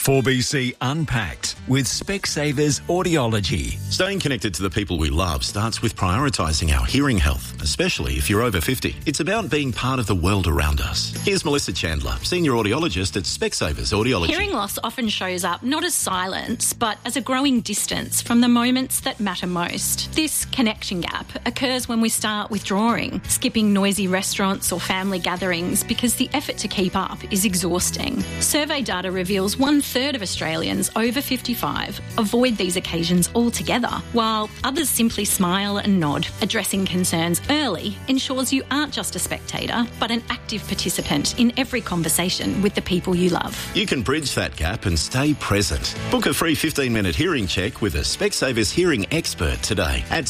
4BC Unpacked with Specsavers Audiology. Staying connected to the people we love starts with prioritising our hearing health, especially if you're over 50. It's about being part of the world around us. Here's Melissa Chandler, Senior Audiologist at Specsavers Audiology. Hearing loss often shows up not as silence, but as a growing distance from the moments that matter most. This connection gap occurs when we start withdrawing, skipping noisy restaurants or family gatherings because the effort to keep up is exhausting. Survey data reveals 1/3 of Australians over 55 avoid these occasions altogether, while others simply smile and nod. Addressing concerns early ensures you aren't just a spectator, but an active participant in every conversation with the people you love. You can bridge that gap and stay present. Book a free 15-minute hearing check with a Specsavers hearing expert today at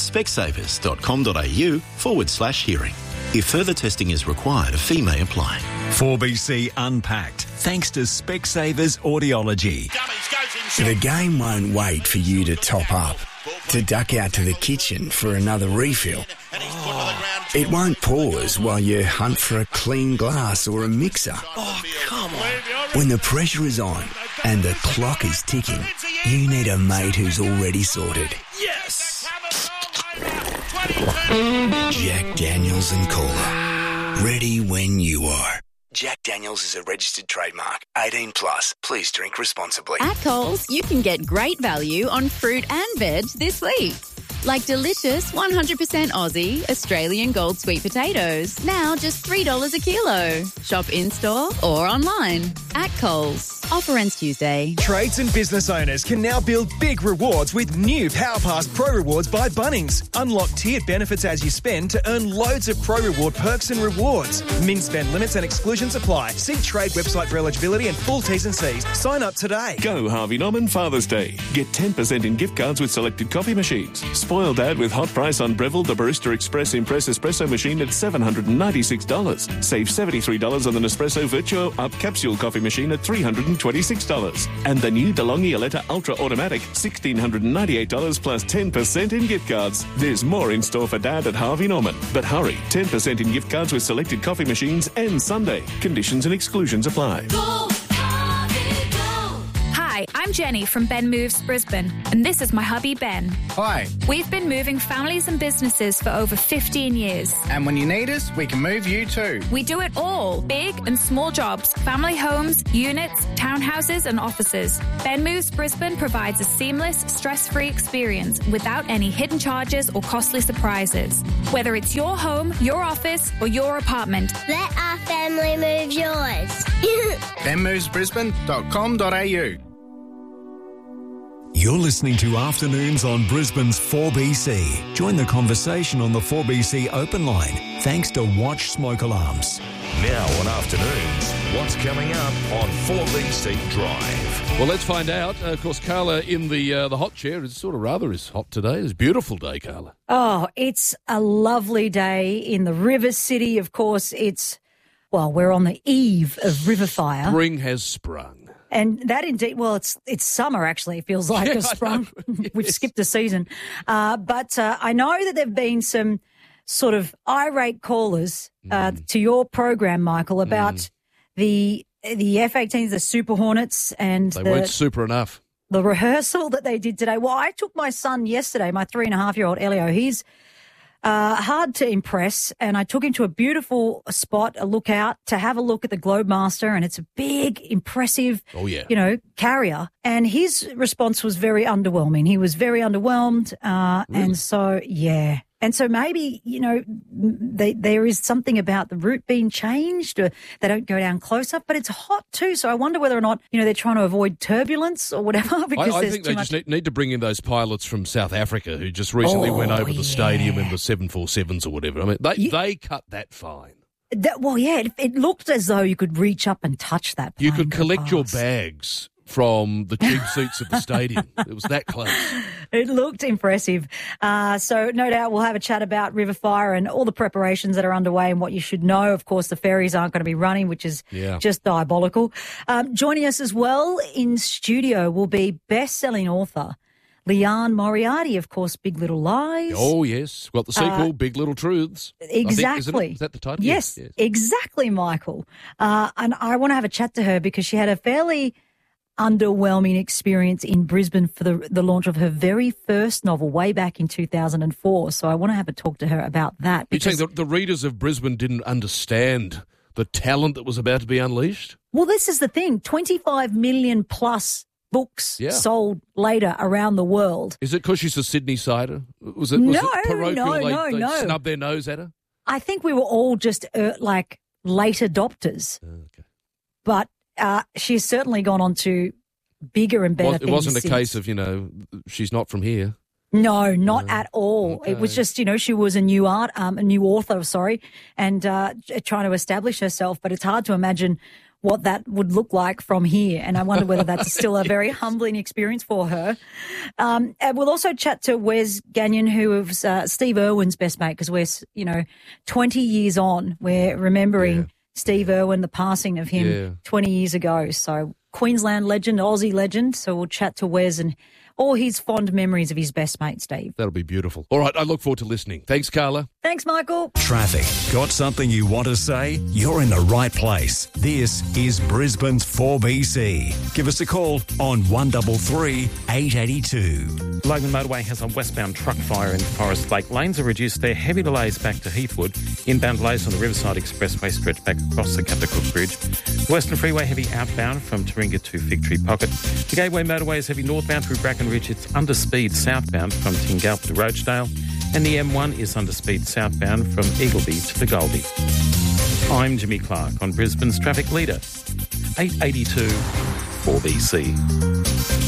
specsavers.com.au/hearing. If further testing is required, a fee may apply. 4BC Unpacked, thanks to Specsavers Audiology. The game won't wait for you to top up, to duck out to the kitchen for another refill. It won't pause while you hunt for a clean glass or a mixer. Oh, come on. When the pressure is on and the clock is ticking, you need a mate who's already sorted. Yes! Jack Daniels and Cola. Ready when you are. Jack Daniels is a registered trademark. 18 plus. Please drink responsibly. At Coles, you can get great value on fruit and veg this week. Like delicious 100% Aussie Australian Gold Sweet Potatoes. Now just $3 a kilo. Shop in-store or online. At Coles. Offer ends Tuesday. Trades and business owners can now build big rewards with new PowerPass Pro Rewards by Bunnings. Unlock tiered benefits as you spend to earn loads of Pro Reward perks and rewards. Min spend limits and exclusions apply. See trade website for eligibility and full T's and C's. Sign up today. Go Harvey Norman Father's Day. Get 10% in gift cards with selected coffee machines. Spoil Dad with hot price on Breville the Barista Express Impress Espresso machine at $796. Save $73 on the Nespresso Virtuo Up Capsule coffee machine at $326. And the new DeLonghi Aletta Ultra Automatic, $1,698 plus 10% in gift cards. There's more in store for Dad at Harvey Norman. But hurry, 10% in gift cards with selected coffee machines ends Sunday. Conditions and exclusions apply. Hi, I'm Jenny from Ben Moves Brisbane, and this is my hubby Ben. Hi. We've been moving families and businesses for over 15 years. And when you need us, we can move you too. We do it all, big and small jobs, family homes, units, townhouses and offices. Ben Moves Brisbane provides a seamless, stress-free experience without any hidden charges or costly surprises. Whether it's your home, your office or your apartment. Let our family move yours. benmovesbrisbane.com.au. You're listening to Afternoons on Brisbane's 4BC. Join the conversation on the 4BC open line, thanks to Watch Smoke Alarms. Now on Afternoons, what's coming up on 4BC Drive? Well, let's find out. Of course, Carla in the hot chair is sort of rather is hot today. It's a beautiful day, Carla. Oh, it's a lovely day in the River City. Of course, we're on the eve of river fire. Spring has sprung. And that indeed, well, it's summer actually. It feels like a sprung. Yes. We've skipped a season. But I know that there have been some sort of irate callers to your program, Michael, about the F-18s, the Super Hornets, and they weren't super enough. The rehearsal that they did today. Well, I took my son yesterday, my 3.5-year-old Elio. He's hard to impress, and I took him to a beautiful spot, a lookout, to have a look at the Globemaster, and it's a big, impressive, carrier. And his response was very underwhelming. He was very underwhelmed, Really? and so, yeah. And so maybe, there is something about the route being changed, or they don't go down close up, but it's hot too. So I wonder whether or not, they're trying to avoid turbulence or whatever. Because I think they just need to bring in those pilots from South Africa who just recently went over the stadium in the 747s or whatever. I mean, they cut that fine. It looked as though you could reach up and touch that plane. You could collect your bags from the cheap seats of the stadium. It was that close. It looked impressive. So no doubt we'll have a chat about River Fire and all the preparations that are underway and what you should know. Of course, the ferries aren't going to be running, which is just diabolical. Joining us as well in studio will be best-selling author Liane Moriarty, of course, Big Little Lies. Oh, yes. Well, the sequel, Big Little Truths. Exactly. Is that the title? Yes, exactly, Michael. And I want to have a chat to her because she had a fairly underwhelming experience in Brisbane for the launch of her very first novel way back in 2004. So I want to have a talk to her about that. You're saying the readers of Brisbane didn't understand the talent that was about to be unleashed? Well, this is the thing. 25 million plus books sold later around the world. Is it because she's a Sydney-sider? Was it parochial? They snubbed their nose at her? I think we were all just late adopters. Okay. But she's certainly gone on to bigger and better things. It wasn't a since. case of, she's not from here. No, not at all. Okay. It was just, she was a new author, and trying to establish herself. But it's hard to imagine what that would look like from here. And I wonder whether that's still a very humbling experience for her. And we'll also chat to Wes Gagnon, who is Steve Irwin's best mate, because we're, 20 years on. We're remembering Steve Irwin, the passing of him 20 years ago. So Queensland legend, Aussie legend. So we'll chat to Wes and all his fond memories of his best mate, Steve. That'll be beautiful. All right, I look forward to listening. Thanks, Carla. Thanks, Michael. Traffic. Got something you want to say? You're in the right place. This is Brisbane's 4BC. Give us a call on 133 882. Logan Motorway has a westbound truck fire in Forest Lake. Lanes are reduced there. Heavy delays back to Heathwood. Inbound delays on the Riverside Expressway stretch back across the Capitol Bridge. Western Freeway heavy outbound from Taringa to Fig Tree Pocket. The Gateway Motorway is heavy northbound through Bracken Ridge. It's under speed southbound from Tingalp to Roachdale. And the M1 is under speed southbound from Eagleby to the Goldie. I'm Jimmy Clark on Brisbane's traffic leader. 882 4BC.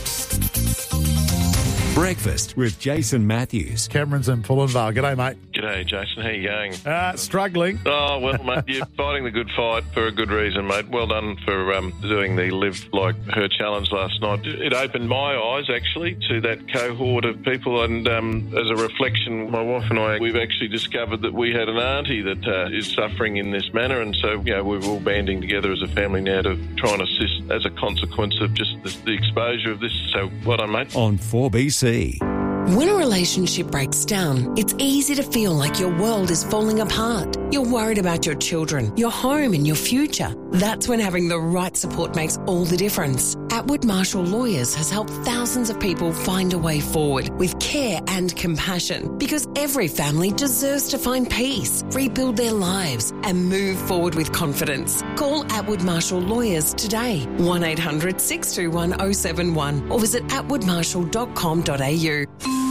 Breakfast with Jason Matthews. Cameron's in Pullenvale. G'day, mate. G'day, Jason. How you going? Struggling. Oh, well, mate, you're fighting the good fight for a good reason, mate. Well done for doing the Live Like Her challenge last night. It opened my eyes, actually, to that cohort of people. And as a reflection, my wife and I, we've actually discovered that we had an auntie that is suffering in this manner. And so, we're all banding together as a family now to try and assist as a consequence of just the exposure of this. So, well done, mate. On 4BC. When a relationship breaks down, it's easy to feel like your world is falling apart. You're worried about your children, your home and your future. That's when having the right support makes all the difference. Atwood Marshall Lawyers has helped thousands of people find a way forward with care and compassion, because every family deserves to find peace, rebuild their lives and move forward with confidence. Call Atwood Marshall Lawyers today, 1800 621 071 or visit atwoodmarshall.com.au.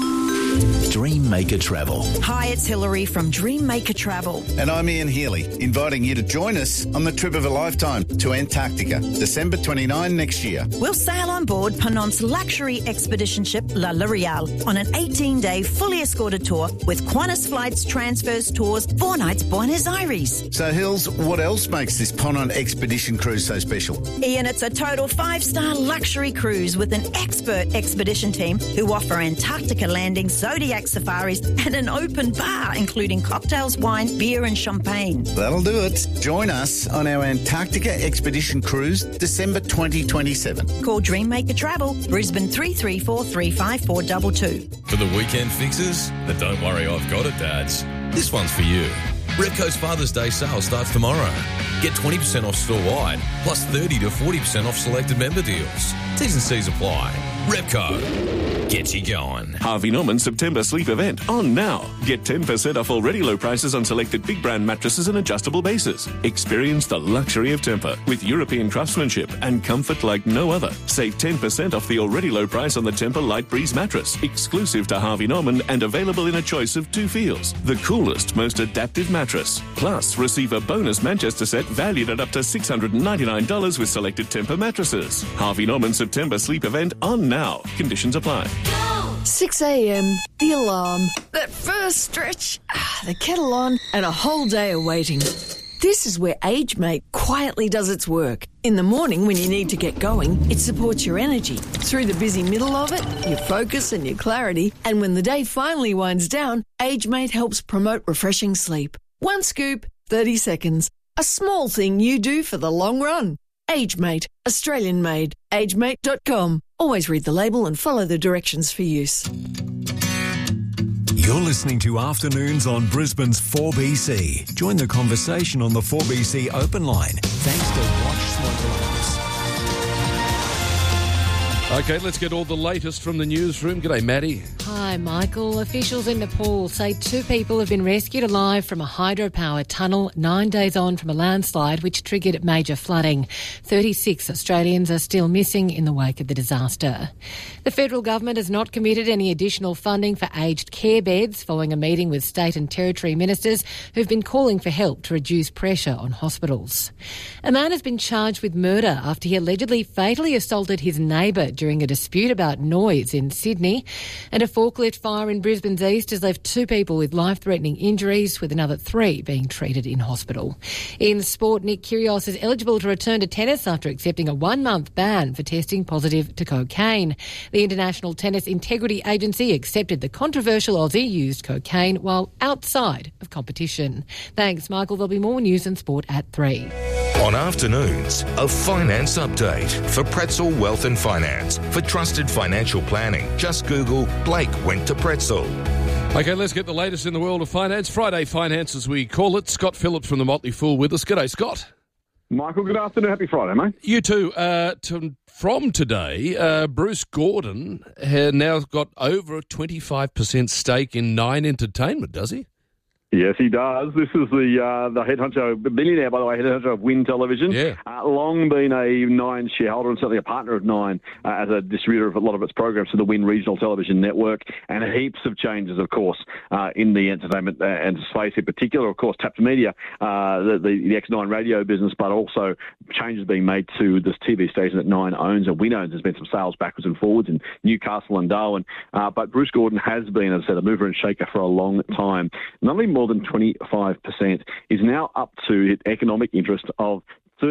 Dreammaker Travel. Hi, it's Hilary from Dreammaker Travel. And I'm Ian Healy, inviting you to join us on the trip of a lifetime to Antarctica, December 29 next year. We'll sail on board Penant's luxury expedition ship La L'Oreal on an 18-day fully escorted tour with Qantas Flights, Transfers, Tours, 4 nights Buenos Aires. So, Hills, what else makes this Ponant expedition cruise so special? Ian, it's a total 5-star luxury cruise with an expert expedition team who offer Antarctica landings, Zodiac safaris and an open bar, including cocktails, wine, beer and champagne. That'll do it. Join us on our Antarctica expedition cruise, December 2027. Call Dreammaker Travel, Brisbane 334 35422. For the weekend fixes, but don't worry, I've got it, dads. This one's for you. Repco's Father's Day sale starts tomorrow. Get 20% off store-wide, plus 30 to 40% off selected member deals. T's and C's apply. Repco. Gets you going. Harvey Norman September sleep event on now. Get 10% off already low prices on selected big brand mattresses and adjustable bases. Experience the luxury of Tempur with European craftsmanship and comfort like no other. Save 10% off the already low price on the Tempur Light Breeze mattress, exclusive to Harvey Norman and available in a choice of 2 feels. The coolest, most adaptive mattress. Plus, receive a bonus Manchester set valued at up to $699 with selected Tempur mattresses. Harvey Norman September sleep event on now. Conditions apply. 6 a.m, the alarm, that first stretch, the kettle on, and a whole day of waiting. This is where AgeMate quietly does its work. In the morning when you need to get going, it supports your energy. Through the busy middle of it, your focus and your clarity. And when the day finally winds down, AgeMate helps promote refreshing sleep. 1 scoop, 30 seconds. A small thing you do for the long run. AgeMate, Australian made. AgeMate.com. Always read the label and follow the directions for use. You're listening to Afternoons on Brisbane's 4BC. Join the conversation on the 4BC open line. Thanks to Watch Smoke Alarms. Okay, let's get all the latest from the newsroom. G'day, Maddie. Hi, Michael. Officials in Nepal say 2 people have been rescued alive from a hydropower tunnel 9 days on from a landslide which triggered major flooding. 36 Australians are still missing in the wake of the disaster. The federal government has not committed any additional funding for aged care beds following a meeting with state and territory ministers who've been calling for help to reduce pressure on hospitals. A man has been charged with murder after he allegedly fatally assaulted his neighbour during a dispute about noise in Sydney. And a forklift fire in Brisbane's east has left 2 people with life-threatening injuries, with another 3 being treated in hospital. In sport, Nick Kyrgios is eligible to return to tennis after accepting a 1-month ban for testing positive to cocaine. The International Tennis Integrity Agency accepted the controversial Aussie used cocaine while outside of competition. Thanks, Michael. There'll be more news and sport at 3. On afternoons, a finance update for Pretzel Wealth and Finance. For trusted financial planning, just Google Blake went to Pretzel. Okay, let's get the latest in the world of finance. Friday Finance, as we call it. Scott Phillips from the Motley Fool with us. G'day, Scott. Michael, good afternoon. Happy Friday, mate. You too. From today, Bruce Gordon has now got over a 25% stake in Nine Entertainment, does he? Yes, he does. This is the head honcho, billionaire, by the way, head honcho of Win Television. Yeah. Long been a Nine shareholder and certainly a partner of Nine as a distributor of a lot of its programs to the Win Regional Television Network, and heaps of changes, of course, in the entertainment and space in particular. Of course, Tapped Media, the X9 radio business, but also changes being made to this TV station that Nine owns and Win owns. There's been some sales backwards and forwards in Newcastle and Darwin. But Bruce Gordon has been, as I said, a mover and shaker for a long time. Not only more than 25%, is now up to economic interest of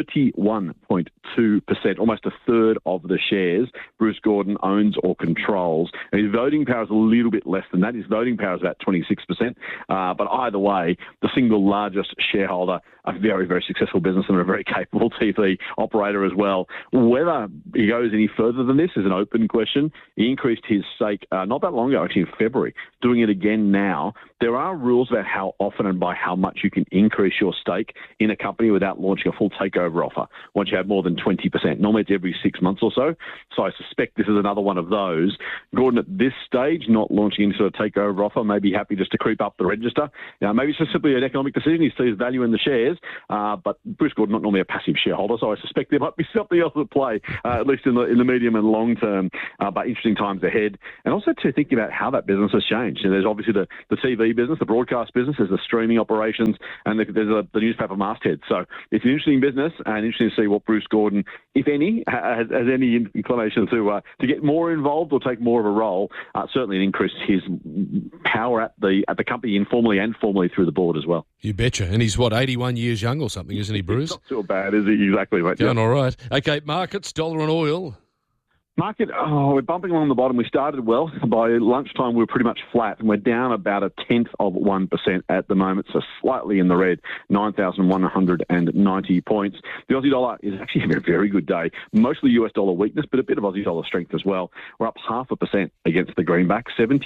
31.2%, almost a third of the shares Bruce Gordon owns or controls. And his voting power is a little bit less than that. His voting power is about 26%. But either way, the single largest shareholder, a very, very successful business and a very capable TV operator as well. Whether he goes any further than this is an open question. He increased his stake not that long ago, actually in February, doing it again now. There are rules about how often and by how much you can increase your stake in a company without launching a full takeover offer once you have more than 20%. Normally it's every 6 months or so. So I suspect this is another one of those. Gordon, at this stage, not launching any sort of takeover offer, may be happy just to creep up the register. Now, maybe it's just simply an economic decision. He sees value in the shares, but Bruce Gordon not normally a passive shareholder, so I suspect there might be something else at play, at least in the medium and long term. But interesting times ahead. And also to thinking about how that business has changed. There's obviously the TV business, the broadcast business, there's the streaming operations, and there's the newspaper masthead. So it's an interesting business and interesting to see what Bruce Gordon, if any, has any inclination to get more involved or take more of a role. Certainly increase his power at the company informally and formally through the board as well. You betcha. And he's, 81 years young or something, isn't he, Bruce? Not too bad, is he? Exactly, mate. Going all right. Okay, markets, dollar and oil. Market, we're bumping along the bottom. We started well. By lunchtime, we were pretty much flat, and we're down about 0.1% at the moment, so slightly in the red, 9,190 points. The Aussie dollar is actually having a very good day. Mostly US dollar weakness, but a bit of Aussie dollar strength as well. We're up 0.5% against the greenback,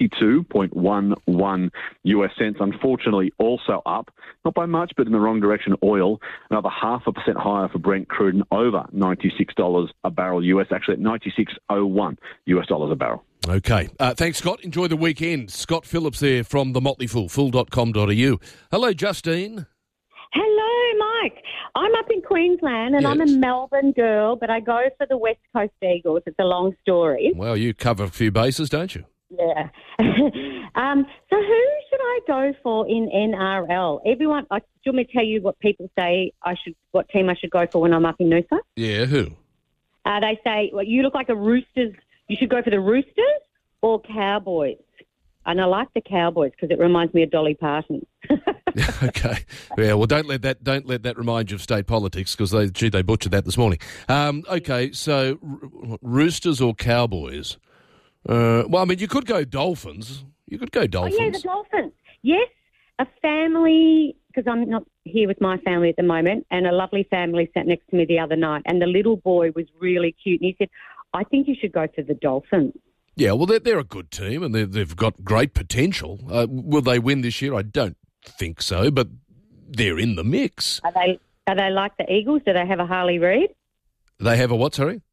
72.11 US cents. Unfortunately, also up, not by much, but in the wrong direction. Oil, another 0.5% higher for Brent crude, and over $96 a barrel US, actually at 96.01 US dollars a barrel. Okay. Thanks, Scott. Enjoy the weekend. Scott Phillips there from the Motley Fool, fool.com.au. Hello, Justine. Hello, Mike. I'm up in Queensland and I'm a Melbourne girl, but I go for the West Coast Eagles. It's a long story. Well, you cover a few bases, don't you? Yeah. So who should I go for in NRL? Everyone, do you want me to tell you what people say what team I should go for when I'm up in Noosa? Yeah, who? They say, well, you look like a Roosters. You should go for the Roosters or Cowboys. And I like the Cowboys because it reminds me of Dolly Parton. Okay. Yeah. Well, don't let that remind you of state politics because they butchered that this morning. Okay. So Roosters or Cowboys? Well, I mean, you could go Dolphins. You could go Dolphins. Oh, yeah, the Dolphins. Yes, a family. Because I'm not here with my family at the moment, and a lovely family sat next to me the other night, and the little boy was really cute, and he said, I think you should go to the Dolphins. Yeah, well, they're a good team, and they've got great potential. Will they win this year? I don't think so, but they're in the mix. Are they like the Eagles? Do they have a Harley Reid? They have a what, sorry?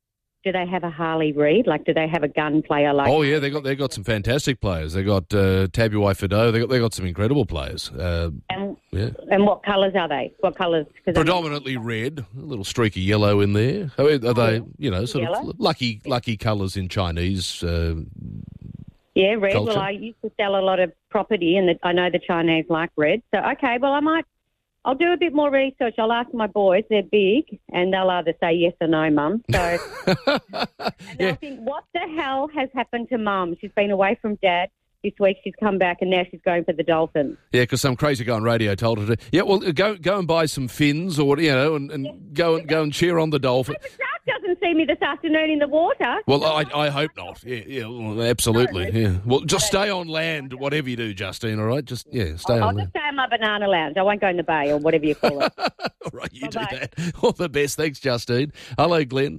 do they have a Harley Reid? Like, do they have a gun player? Like, Oh yeah, they got some fantastic players. They got Tabuai Fido. They got some incredible players. and what colours are they? What colours? Predominantly red, a little streak of yellow in there. Are they, sort Yellow? of lucky colours in Chinese? Yeah, red. culture? Well, I used to sell a lot of property, and I know the Chinese like red. So, okay, well, I'll do a bit more research. I'll ask my boys. They're big, and they'll either say yes or no, Mum. So, and I think, what the hell has happened to Mum? She's been away from Dad. This week she's come back, and now she's going for the Dolphins. Yeah, because some crazy guy on radio told her to. Yeah, well, go and buy some fins, or and go and cheer on the Dolphins. The shark doesn't see me this afternoon in the water. Well, I hope not. Yeah, well, absolutely. Yeah. Well, just stay on land, whatever you do, Justine. All right, stay I'll on just land. stay in my banana lounge. I won't go in the bay or whatever you call it. All right, you do that. All the best. Thanks, Justine. Hello, Glenn.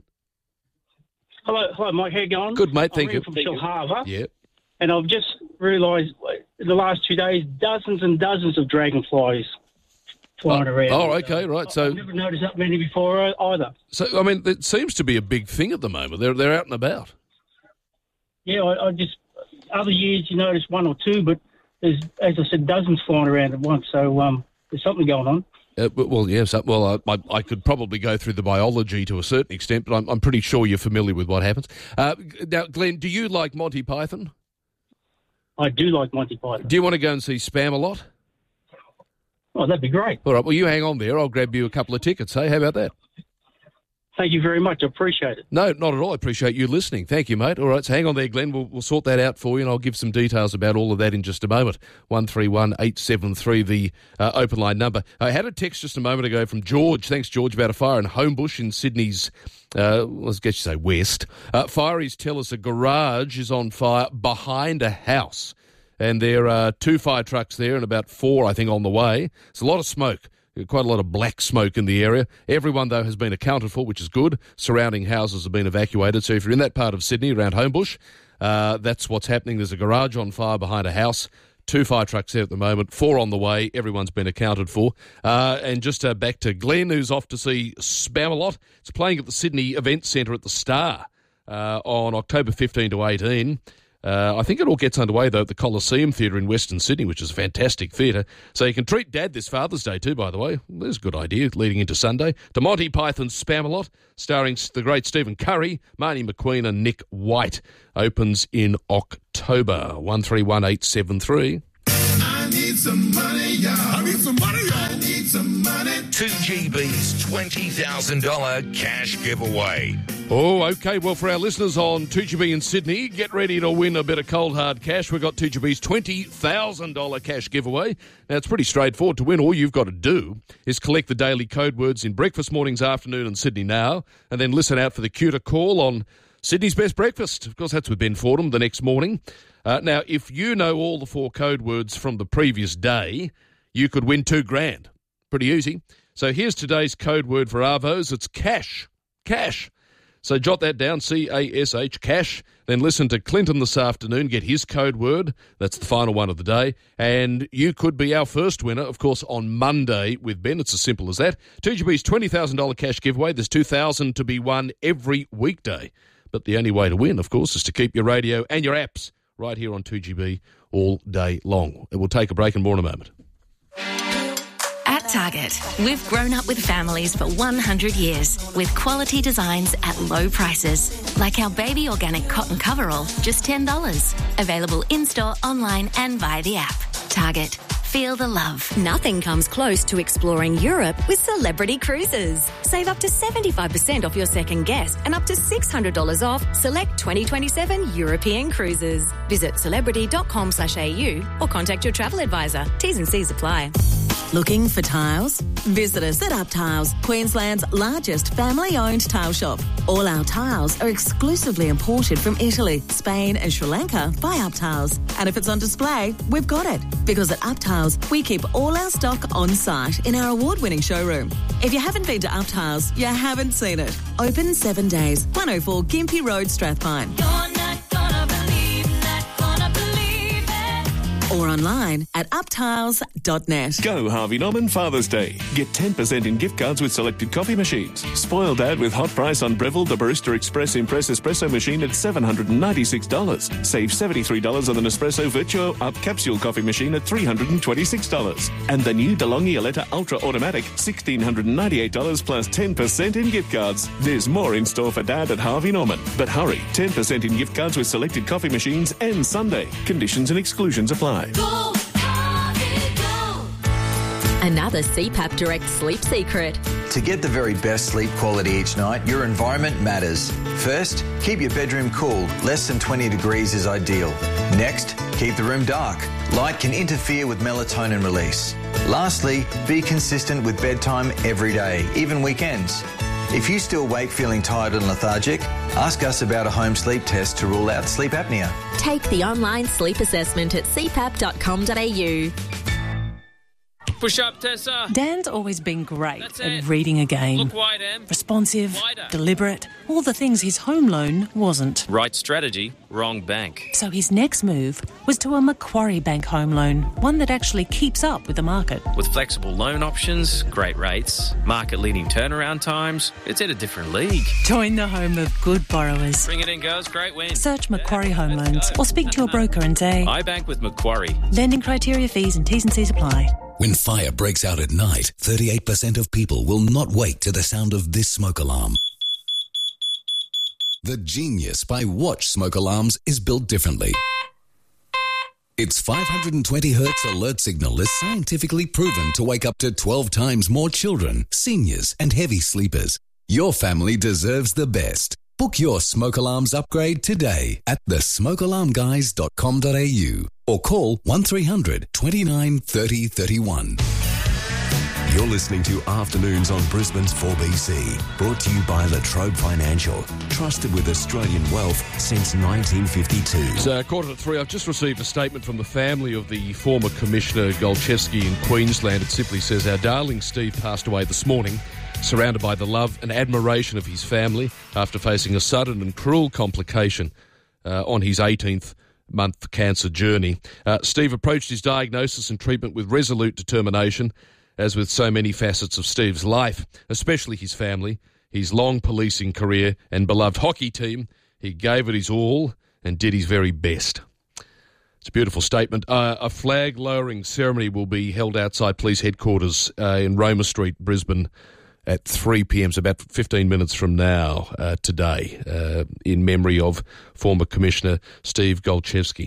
Hello, Mike. How you going? Good, mate. Thank you. I'm from Shellharbour. Yeah. And I've just realised in the last 2 days, dozens and dozens of dragonflies flying around. Oh, okay, right. So I've never noticed that many before either. So, I mean, it seems to be a big thing at the moment. They're out and about. Yeah, I just other years you notice one or two, but there's, as I said, dozens flying around at once. So there's something going on. Well, yes. Well, I could probably go through the biology to a certain extent, but I'm pretty sure you're familiar with what happens. Now, Glenn, do you like Monty Python? I do like Monty Python. Do you want to go and see Spam-A-Lot? Oh, that'd be great. All right, well, you hang on there. I'll grab you a couple of tickets, hey? How about that? Thank you very much. I appreciate it. No, not at all. I appreciate you listening. Thank you, mate. All right, so hang on there, Glenn. We'll sort that out for you, and I'll give some details about all of that in just a moment. 131873, the open line number. I had a text just a moment ago from George. Thanks, George, about a fire in Homebush in Sydney's, let's get you say west. Fireys tell us a garage is on fire behind a house, and there are 2 fire trucks there and about 4, I think, on the way. It's a lot of smoke. Quite a lot of black smoke in the area. Everyone, though, has been accounted for, which is good. Surrounding houses have been evacuated. So if you're in that part of Sydney, around Homebush, that's what's happening. There's a garage on fire behind a house. 2 fire trucks there at the moment, 4 on the way. Everyone's been accounted for. And just back to Glenn, who's off to see Spam-A-Lot. It's playing at the Sydney Event Centre at the Star on October 15 to 18. I think it all gets underway, though, at the Coliseum Theatre in Western Sydney, which is a fantastic theatre. So you can treat Dad this Father's Day too, by the way. There's a good idea leading into Sunday. To Monty Python's Spam-A-Lot, starring the great Stephen Curry, Marnie McQueen and Nick White, opens in October. 131873. I need some money, y'all. I need some money, y'all. I need some money. 2GB's $20,000 cash giveaway. Oh, okay. Well, for our listeners on 2GB in Sydney, get ready to win a bit of cold hard cash. We've got 2GB's $20,000 cash giveaway. Now, it's pretty straightforward to win. All you've got to do is collect the daily code words in Breakfast Mornings, Afternoon and Sydney Now, and then listen out for the cue to call on Sydney's Best Breakfast. Of course, that's with Ben Fordham the next morning. Now, if you know all the 4 code words from the previous day, you could win $2,000. Pretty easy. So here's today's code word for Arvos. It's cash. Cash. So jot that down, C-A-S-H, cash. Then listen to Clinton this afternoon, get his code word. That's the final one of the day. And you could be our first winner, of course, on Monday with Ben. It's as simple as that. 2GB's $20,000 cash giveaway. There's $2,000 to be won every weekday. But the only way to win, of course, is to keep your radio and your apps right here on 2GB all day long. We'll take a break and more in a moment. At Target, we've grown up with families for 100 years with quality designs at low prices, like our baby organic cotton coverall, just $10. Available in-store, online and via the app. Target. Feel the love. Nothing comes close to exploring Europe with Celebrity Cruises. Save up to 75% off your second guest and up to $600 off select 2027 European cruises. Visit celebrity.com/au or contact your travel advisor. T's and C's apply. Looking for tiles? Visit us at Up Tiles, Queensland's largest family-owned tile shop. All our tiles are exclusively imported from Italy, Spain and Sri Lanka by Up Tiles. And if it's on display, we've got it. Because at Up Tiles, we keep all our stock on site in our award-winning showroom. If you haven't been to Up Tiles, you haven't seen it. Open 7 days, 104 Gympie Road, Strathpine. or online at uptiles.net. Go Harvey Norman Father's Day. Get 10% in gift cards with selected coffee machines. Spoil Dad with hot price on Breville the Barista Express Impress Espresso machine at $796. Save $73 on the Nespresso Virtuo Up Capsule coffee machine at $326. And the new DeLonghi Aletta Ultra Automatic, $1,698 plus 10% in gift cards. There's more in store for Dad at Harvey Norman. But hurry, 10% in gift cards with selected coffee machines and Sunday. Conditions and exclusions apply. Another CPAP Direct sleep secret. To get the very best sleep quality each night, your environment matters. First, keep your bedroom cool. Less than 20 degrees is ideal. Next, keep the room dark. Light can interfere with melatonin release. Lastly, be consistent with bedtime every day, even weekends. If you still wake feeling tired and lethargic, ask us about a home sleep test to rule out sleep apnea. Take the online sleep assessment at cpap.com.au. Push up, Tessa. Dan's always been great at reading a game. Look wide, Em. Responsive, Wider. deliberate, all the things his home loan wasn't. Right strategy, wrong bank. So his next move was to a Macquarie Bank home loan, one that actually keeps up with the market. With flexible loan options, great rates, market-leading turnaround times, it's in a different league. Join the home of good borrowers. Bring it in, girls. Great win. Search Macquarie Home Loans or speak to your broker and say, I bank with Macquarie. Lending criteria, fees and T's and C's apply. When fire breaks out at night, 38% of people will not wake to the sound of this smoke alarm. The Genius by Watch smoke alarms is built differently. Its 520 Hz alert signal is scientifically proven to wake up to 12 times more children, seniors and heavy sleepers. Your family deserves the best. Book your smoke alarms upgrade today at thesmokealarmguys.com.au or call 1300 29 30 31. You're listening to Afternoons on Brisbane's 4BC, brought to you by Latrobe Financial, trusted with Australian wealth since 1952. It's 2:45. I've just received a statement from the family of the former Commissioner Golchevsky in Queensland. It simply says, our darling Steve passed away this morning, surrounded by the love and admiration of his family after facing a sudden and cruel complication on his 18th month cancer journey. Steve approached his diagnosis and treatment with resolute determination, as with so many facets of Steve's life, especially his family, his long policing career and beloved hockey team. He gave it his all and did his very best. It's a beautiful statement. A flag-lowering ceremony will be held outside police headquarters in Roma Street, Brisbane, at 3 p.m, so about 15 minutes from now today, in memory of former Commissioner Steve Golchevsky.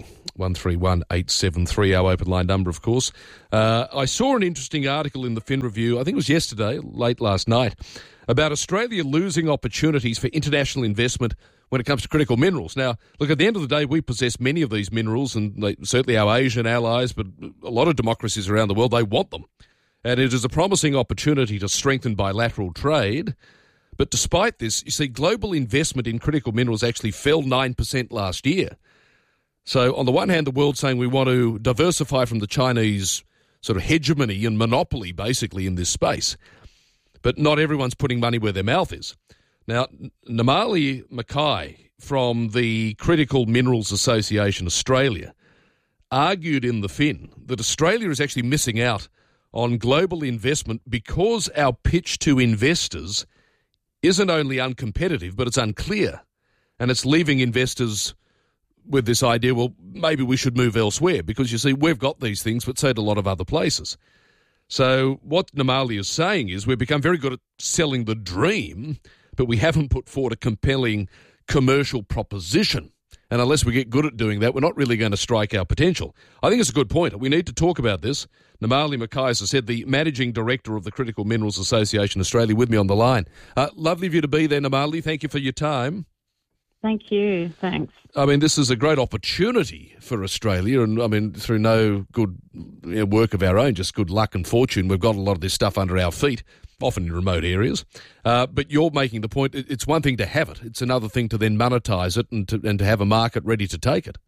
131873, our open line number, of course. I saw an interesting article in the Fin Review, I think it was yesterday, late last night, about Australia losing opportunities for international investment when it comes to critical minerals. Now, look, at the end of the day, we possess many of these minerals, and certainly our Asian allies, but a lot of democracies around the world, they want them. And it is a promising opportunity to strengthen bilateral trade. But despite this, you see, global investment in critical minerals actually fell 9% last year. So on the one hand, the world's saying we want to diversify from the Chinese sort of hegemony and monopoly, basically, in this space. But not everyone's putting money where their mouth is. Now, Namali Mackay from the Critical Minerals Association Australia argued in the Fin that Australia is actually missing out on global investment because our pitch to investors isn't only uncompetitive, but it's unclear. And it's leaving investors with this idea, well, maybe we should move elsewhere, because you see, we've got these things, but so do a lot of other places. So what Namali is saying is we've become very good at selling the dream, but we haven't put forward a compelling commercial proposition. And unless we get good at doing that, we're not really going to strike our potential. I think it's a good point. We need to talk about this. Namali Mackay, as I said, the Managing Director of the Critical Minerals Association Australia, with me on the line. Lovely of you to be there, Namali. Thank you for your time. Thank you. Thanks. I mean, this is a great opportunity for Australia, and I mean, through no good work of our own, just good luck and fortune, we've got a lot of this stuff under our feet, often in remote areas. But you're making the point, it's one thing to have it, it's another thing to then monetize it and to have a market ready to take it.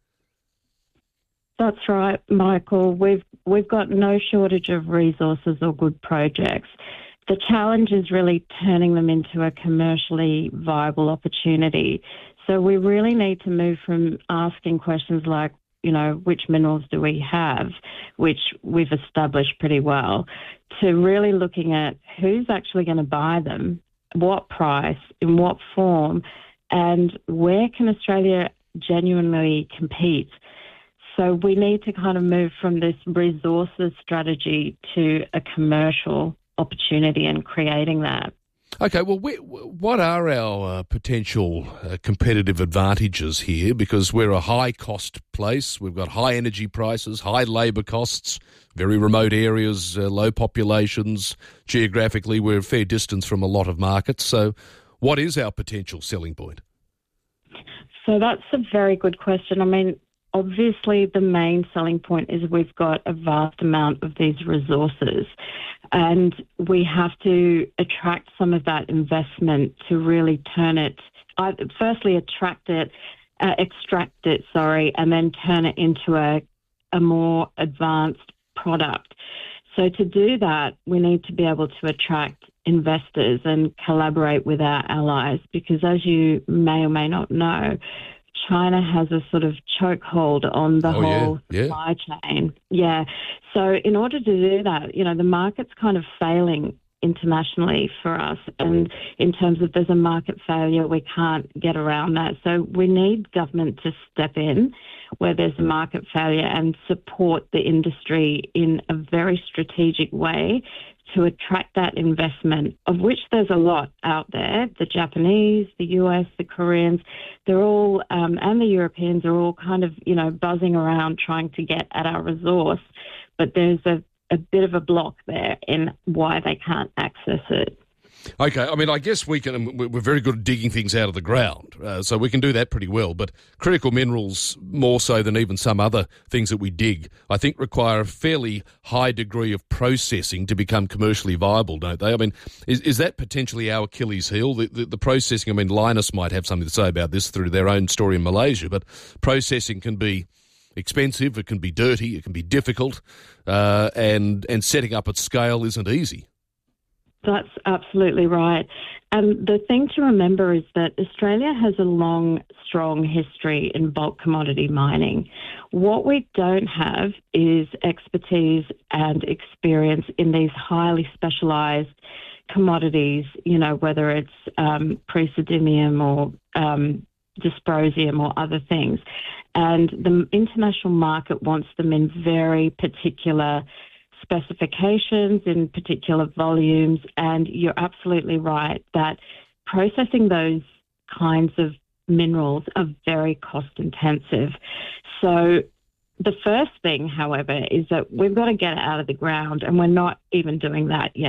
That's right, Michael. We've got no shortage of resources or good projects. The challenge is really turning them into a commercially viable opportunity. So we really need to move from asking questions like, which minerals do we have, which we've established pretty well, to really looking at who's actually going to buy them, what price, in what form, and where can Australia genuinely compete. So we need to kind of move from this resources strategy to a commercial opportunity and creating that. Okay, well, what are our potential competitive advantages here? Because we're a high-cost place. We've got high energy prices, high labour costs, very remote areas, low populations. Geographically, we're a fair distance from a lot of markets. So what is our potential selling point? So that's a very good question. I mean, obviously, the main selling point is we've got a vast amount of these resources, and we have to attract some of that investment to really turn it, firstly extract it, and then turn it into a more advanced product. So to do that, we need to be able to attract investors and collaborate with our allies, because as you may or may not know, China has a sort of chokehold on the whole supply chain. Yeah. So in order to do that, the market's kind of failing internationally for us. And in terms of there's a market failure, we can't get around that. So we need government to step in where there's a market failure and support the industry in a very strategic way to attract that investment, of which there's a lot out there. The Japanese, the US, the Koreans, they're all, and the Europeans are all kind of, buzzing around trying to get at our resource. But there's a bit of a block there in why they can't access it. Okay, I mean, I guess we're very good at digging things out of the ground, so we can do that pretty well. But critical minerals, more so than even some other things that we dig, I think require a fairly high degree of processing to become commercially viable, don't they? I mean, is that potentially our Achilles heel? The processing, I mean, Lynas might have something to say about this through their own story in Malaysia, but processing can be expensive, it can be dirty, it can be difficult, and setting up at scale isn't easy. That's absolutely right. And the thing to remember is that Australia has a long, strong history in bulk commodity mining. What we don't have is expertise and experience in these highly specialised commodities, whether it's praseodymium or dysprosium or other things. And the international market wants them in very particular specifications, in particular volumes, and you're absolutely right that processing those kinds of minerals are very cost intensive. So the first thing, however, is that we've got to get it out of the ground, and we're not even doing that yet.